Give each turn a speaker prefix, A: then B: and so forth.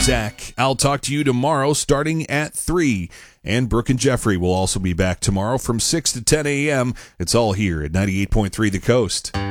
A: Zach. I'll talk to you tomorrow starting at 3. And Brooke and Jeffrey will also be back tomorrow from 6 to 10 a.m. It's all here at 98.3 The Coast.